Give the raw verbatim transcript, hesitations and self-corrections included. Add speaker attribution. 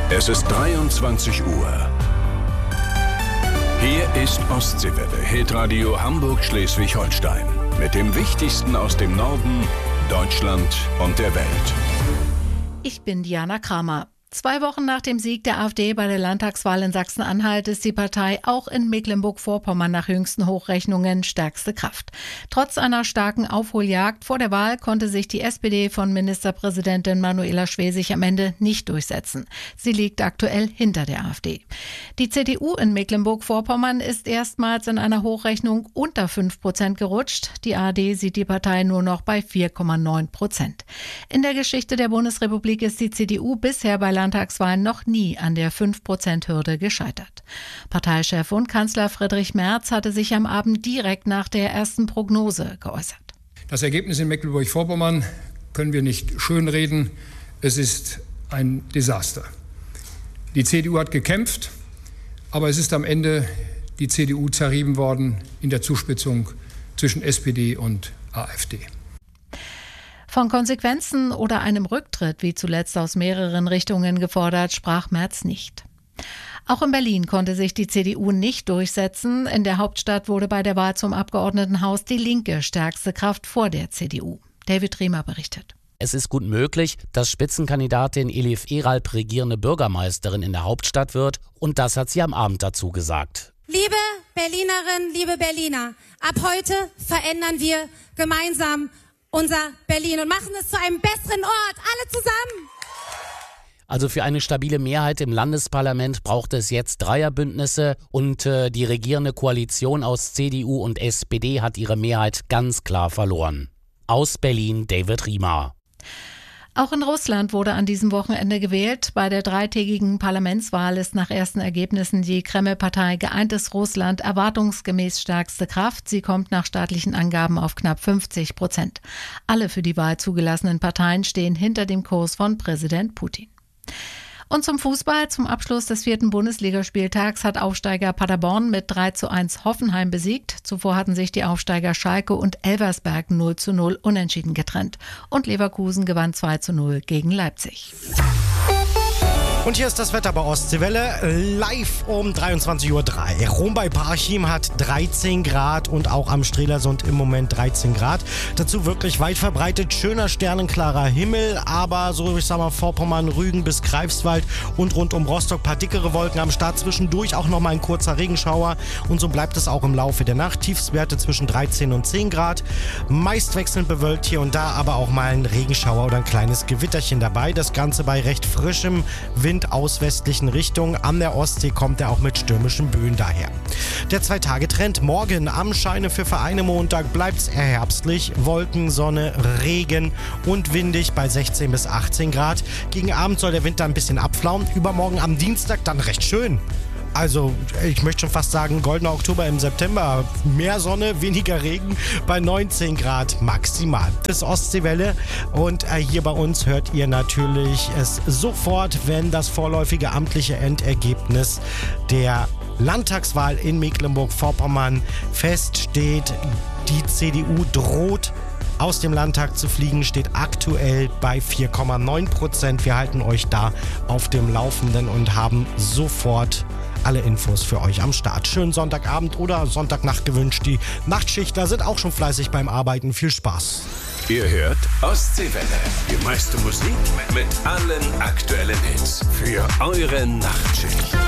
Speaker 1: Es ist dreiundzwanzig Uhr. Hier ist Ostseewelle, Hitradio Hamburg-Schleswig-Holstein. Mit dem Wichtigsten aus dem Norden, Deutschland und der Welt.
Speaker 2: Ich bin Diana Kramer. Zwei Wochen nach dem Sieg der AfD bei der Landtagswahl in Sachsen-Anhalt ist die Partei auch in Mecklenburg-Vorpommern nach jüngsten Hochrechnungen stärkste Kraft. Trotz einer starken Aufholjagd vor der Wahl konnte sich die S P D von Ministerpräsidentin Manuela Schwesig am Ende nicht durchsetzen. Sie liegt aktuell hinter der AfD. Die C D U in Mecklenburg-Vorpommern ist erstmals in einer Hochrechnung unter fünf Prozent gerutscht. Die A R D sieht die Partei nur noch bei vier Komma neun Prozent. In der Geschichte der Bundesrepublik ist die C D U bisher bei Landtagswahlen noch nie an der fünf Prozent Hürde gescheitert. Parteichef und Kanzler Friedrich Merz hatte sich am Abend direkt nach der ersten Prognose geäußert.
Speaker 3: Das Ergebnis in Mecklenburg-Vorpommern können wir nicht schönreden. Es ist ein Desaster. Die C D U hat gekämpft, aber es ist am Ende die C D U zerrieben worden in der Zuspitzung zwischen S P D und AfD.
Speaker 2: Von Konsequenzen oder einem Rücktritt, wie zuletzt aus mehreren Richtungen gefordert, sprach Merz nicht. Auch in Berlin konnte sich die C D U nicht durchsetzen. In der Hauptstadt wurde bei der Wahl zum Abgeordnetenhaus die Linke stärkste Kraft vor der C D U. David Riemer berichtet.
Speaker 4: Es ist gut möglich, dass Spitzenkandidatin Elif Eralp regierende Bürgermeisterin in der Hauptstadt wird, und das hat sie am Abend dazu gesagt.
Speaker 5: Liebe Berlinerinnen, liebe Berliner, ab heute verändern wir gemeinsam unser Berlin und machen es zu einem besseren Ort, alle zusammen.
Speaker 4: Also für eine stabile Mehrheit im Landesparlament braucht es jetzt Dreierbündnisse, und äh, die regierende Koalition aus C D U und S P D hat ihre Mehrheit ganz klar verloren. Aus Berlin, David Riemer.
Speaker 2: Auch in Russland wurde an diesem Wochenende gewählt. Bei der dreitägigen Parlamentswahl ist nach ersten Ergebnissen die Kreml-Partei Geeintes Russland erwartungsgemäß stärkste Kraft. Sie kommt nach staatlichen Angaben auf knapp fünfzig Prozent. Alle für die Wahl zugelassenen Parteien stehen hinter dem Kurs von Präsident Putin. Und zum Fußball. Zum Abschluss des vierten Bundesligaspieltags hat Aufsteiger Paderborn mit drei zu eins Hoffenheim besiegt. Zuvor hatten sich die Aufsteiger Schalke und Elversberg null zu null unentschieden getrennt. Und Leverkusen gewann zwei zu null gegen Leipzig.
Speaker 6: Und hier ist das Wetter bei Ostseewelle, live um dreiundzwanzig Uhr drei. Rom bei Parchim hat dreizehn Grad und auch am Strelasund im Moment dreizehn Grad. Dazu wirklich weit verbreitet schöner sternenklarer Himmel, aber so, ich sag mal, Vorpommern, Rügen bis Greifswald und rund um Rostock paar dickere Wolken am Start. Zwischendurch auch nochmal ein kurzer Regenschauer, und so bleibt es auch im Laufe der Nacht. Tiefstwerte zwischen dreizehn und zehn Grad. Meist wechselnd bewölkt hier und da, aber auch mal ein Regenschauer oder ein kleines Gewitterchen dabei. Das Ganze bei recht frischem Wind aus westlichen Richtungen. An der Ostsee kommt er auch mit stürmischen Böen daher. Der Zwei-Tage-Trend: morgen am Scheine für Vereine Montag bleibt es eher herbstlich. Wolken, Sonne, Regen und windig bei sechzehn bis achtzehn Grad. Gegen Abend soll der Wind dann ein bisschen abflauen. Übermorgen am Dienstag dann recht schön. Also, ich möchte schon fast sagen, goldener Oktober im September. Mehr Sonne, weniger Regen bei neunzehn Grad maximal. Das ist Ostseewelle, und äh, hier bei uns hört ihr natürlich es sofort, wenn das vorläufige amtliche Endergebnis der Landtagswahl in Mecklenburg-Vorpommern feststeht. Die C D U droht aus dem Landtag zu fliegen, steht aktuell bei vier Komma neun Prozent. Wir halten euch da auf dem Laufenden und haben sofort alle Infos für euch am Start. Schönen Sonntagabend oder Sonntagnacht gewünscht. Die Nachtschichtler sind auch schon fleißig beim Arbeiten. Viel Spaß.
Speaker 1: Ihr hört Ostseewelle. Die meiste Musik mit allen aktuellen Hits für eure Nachtschicht.